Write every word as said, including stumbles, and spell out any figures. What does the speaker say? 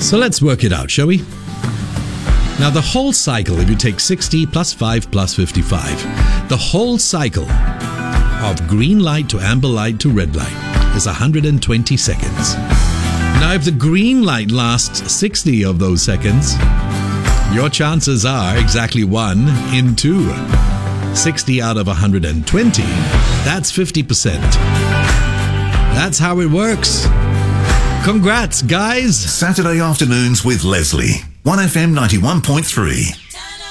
So let's work it out, shall we? Now the whole cycle, if you take sixty plus five plus fifty-five, the whole cycle of green light to amber light to red light is one hundred twenty seconds. Now if the green light lasts sixty of those seconds, your chances are exactly one in two. sixty out of one hundred twenty, that's fifty percent. That's how it works. Congrats, guys. Saturday afternoons with Leslie. one F M ninety-one point three.